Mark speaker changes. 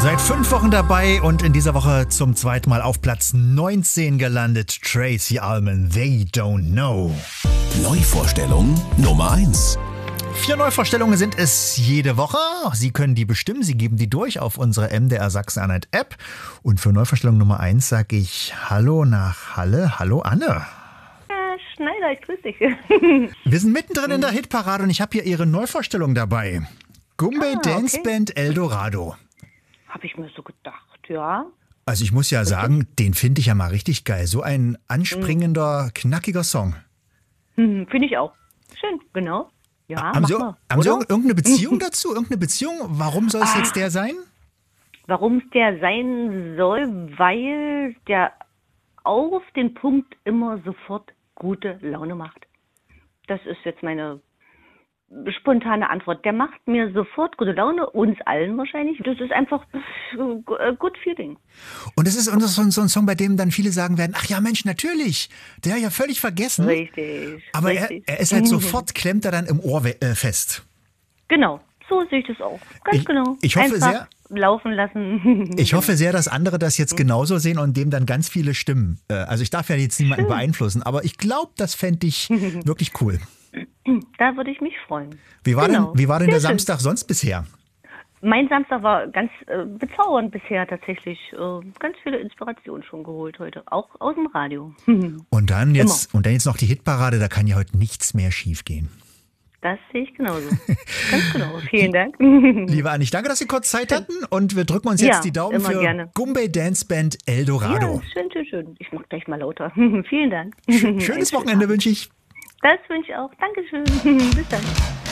Speaker 1: Seit 5 Wochen dabei und in dieser Woche zum zweiten Mal auf Platz 19 gelandet. Tracy Ullman, They Don't Know.
Speaker 2: Neuvorstellung Nummer 1.
Speaker 1: 4 Neuvorstellungen sind es jede Woche. Sie können die bestimmen, Sie geben die durch auf unsere MDR Sachsen-Anhalt App. Und für Neuvorstellung Nummer 1 sage ich Hallo nach Halle. Hallo Anne.
Speaker 3: Schneider, ich grüße dich.
Speaker 1: Wir sind mittendrin in der Hitparade und ich habe hier Ihre Neuvorstellung dabei. Gumbay Dance Band Eldorado.
Speaker 3: Habe ich mir so gedacht, ja.
Speaker 1: Also ich muss ja sagen, den finde ich ja mal richtig geil. So ein anspringender, knackiger Song.
Speaker 3: Finde ich auch. Schön, genau. Ja,
Speaker 1: Haben Sie
Speaker 3: oder?
Speaker 1: irgendeine Beziehung dazu? Irgendeine Beziehung? Warum soll es jetzt der sein?
Speaker 3: Warum es der sein soll, weil der auf den Punkt immer sofort gute Laune macht. Das ist jetzt meine spontane Antwort. Der macht mir sofort gute Laune, uns allen wahrscheinlich. Das ist einfach good feeling.
Speaker 1: Und es ist so ein Song, bei dem dann viele sagen werden, ach ja Mensch, natürlich, der ja völlig vergessen.
Speaker 3: Richtig.
Speaker 1: Aber
Speaker 3: richtig.
Speaker 1: Er ist halt sofort, klemmt er dann im Ohr fest.
Speaker 3: Genau, so sehe ich das auch. Ganz genau.
Speaker 1: Ich hoffe
Speaker 3: einfach
Speaker 1: sehr,
Speaker 3: laufen lassen.
Speaker 1: ich hoffe sehr, dass andere das jetzt genauso sehen und dem dann ganz viele stimmen. Also ich darf ja jetzt niemanden beeinflussen, aber ich glaube, das fände ich wirklich cool.
Speaker 3: Da würde ich mich freuen.
Speaker 1: Wie war denn
Speaker 3: Sehr
Speaker 1: der
Speaker 3: schön.
Speaker 1: Samstag sonst bisher?
Speaker 3: Mein Samstag war ganz bezaubernd bisher tatsächlich. Ganz viele Inspirationen schon geholt heute, auch aus dem Radio.
Speaker 1: Und dann jetzt noch die Hitparade, da kann ja heute nichts mehr schiefgehen.
Speaker 3: Das sehe ich genauso. Ganz genau. Vielen Dank.
Speaker 1: Liebe Anne, ich danke, dass Sie kurz Zeit hatten und wir drücken uns jetzt
Speaker 3: Ja,
Speaker 1: die Daumen
Speaker 3: immer
Speaker 1: für
Speaker 3: gerne.
Speaker 1: Gumbay Dance Band Eldorado.
Speaker 3: Ja, schön. Ich mach gleich mal lauter. Vielen Dank.
Speaker 1: Schönes Wochenende wünsche ich.
Speaker 3: Das wünsche ich auch. Dankeschön. Bis dann.